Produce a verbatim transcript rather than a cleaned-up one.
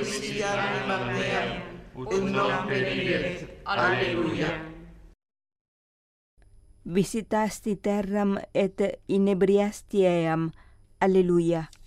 cristianum meam, ut non periret. Alleluia. Visitasti terram et inebriasti eam. Alleluia.